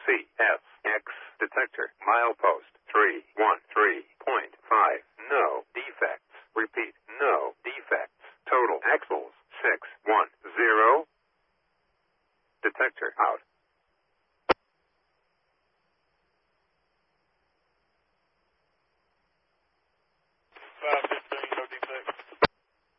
CSX detector. Milepost 313.5. No defects. Repeat, no defects. Total axles 610. Detector out.